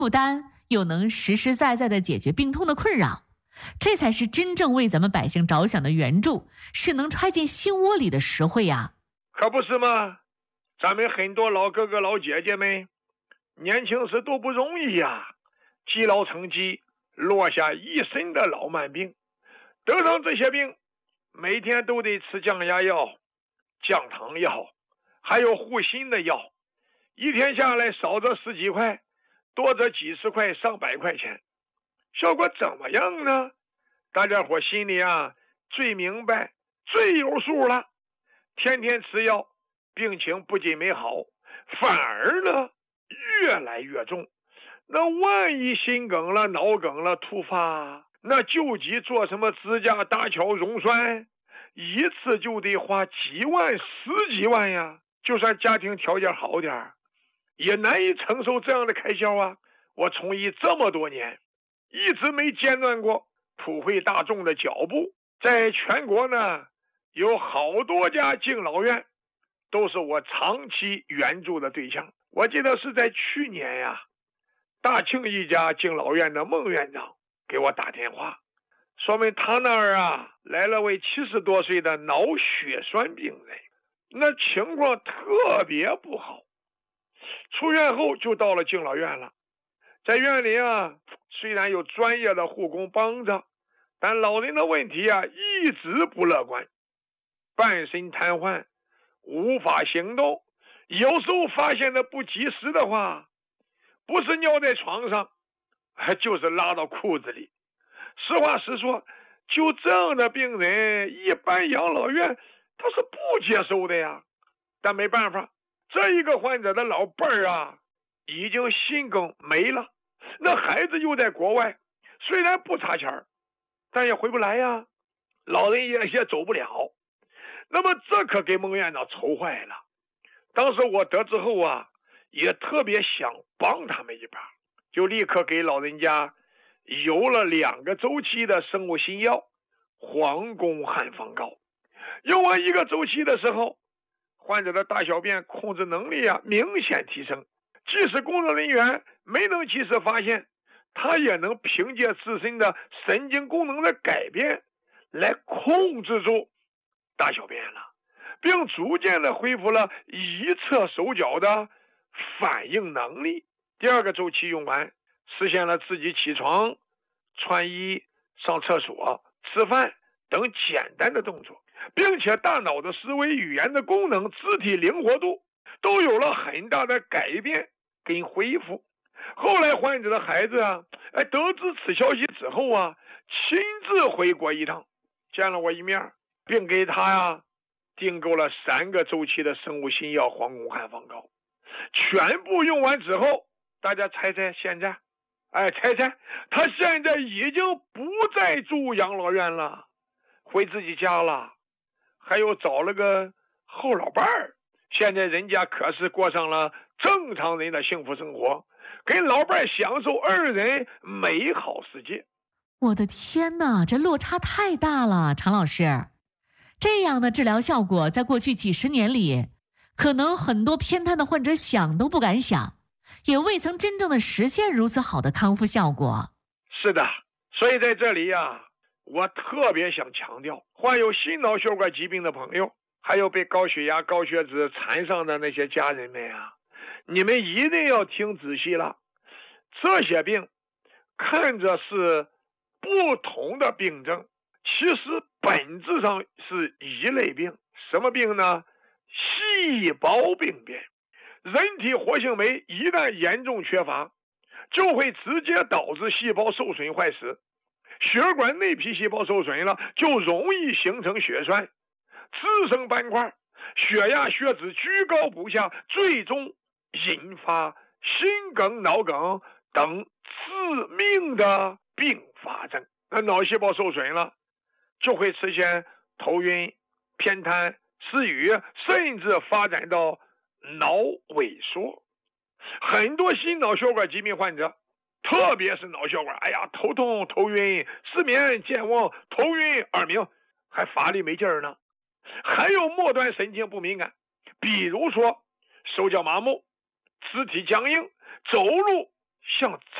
负担，又能实实在在地解决病痛的困扰。这才是真正为咱们百姓着想的援助，是能揣进心窝里的实惠呀。 可不是吗？咱们很多老哥哥老姐姐们年轻时都不容易呀，积劳成疾，落下一身的老慢病。得上这些病，每天都得吃降压药、降糖药，还有护心的药，一天下来少则10几块，多则几十块、上百块钱。效果怎么样呢？大家伙心里最明白、最有数了。天天吃药，病情不仅没好，反而呢越来越重。那万一心梗了、脑梗了突发，那救急做什么支架、搭桥、溶栓，一次就得花几万、10几万呀。就算家庭条件好点，也难以承受这样的开销啊。我从医这么多年，一直没间断过普惠大众的脚步。在全国呢，有好多家敬老院都是我长期援助的对象。我记得是在去年呀，大庆一家敬老院的孟院长给我打电话，说明他那儿来了位70多岁的脑血栓病人，那情况特别不好。出院后就到了敬老院了。在院里虽然有专业的护工帮着，但老人的问题一直不乐观，半身瘫痪，无法行动，有时候发现的不及时的话，不是尿在床上，就是拉到裤子里。实话实说，就这样的病人，一般养老院他是不接受的呀。但没办法，这一个患者的老伴儿已经心梗没了，那孩子又在国外，虽然不差钱，但也回不来呀，老人也走不了。那么这可给孟院长愁坏了。当时我得知后也特别想帮他们一把，就立刻给老人家邮了2个周期的生物新药黄宫汉方膏。用完1个周期的时候，患者的大小便控制能力明显提升，即使工作人员没能及时发现，他也能凭借自身的神经功能的改变来控制住大小便了，并逐渐的恢复了一侧手脚的反应能力。第2个周期用完，实现了自己起床、穿衣、上厕所、吃饭等简单的动作，并且大脑的思维、语言的功能、肢体灵活度都有了很大的改变跟恢复。后来患者的孩子得知此消息之后亲自回国一趟，见了我一面，并给他订购了3个周期的生物新药黄宫汉方膏。全部用完之后，大家猜猜现在他现在已经不再住养老院了，回自己家了，还有找了个后老伴儿。现在人家可是过上了正常人的幸福生活，跟老伴儿享受2人美好世界。 我的天哪，这落差太大了，常老师。这样的治疗效果在过去几10年里，可能很多偏瘫的患者想都不敢想，也未曾真正的实现如此好的康复效果。 是的，所以在这里我特别想强调，患有心脑血管疾病的朋友，还有被高血压、高血脂缠上的那些家人们你们一定要听仔细了。这些病看着是不同的病症，其实本质上是一类病。什么病呢？细胞病变。人体活性酶一旦严重缺乏，就会直接导致细胞受损坏死。血管内皮细胞受损了，就容易形成血栓，滋生斑块，血压血脂居高不下，最终引发心梗、脑梗等致命的并发症。那脑细胞受损了，就会出现头晕、偏瘫、失语，甚至发展到脑萎缩。很多心脑血管疾病患者，特别是脑血管，头痛、头晕、失眠、健忘、头晕、耳鸣，还乏力没劲儿呢。还有末端神经不敏感，比如说手脚麻木、肢体僵硬、走路像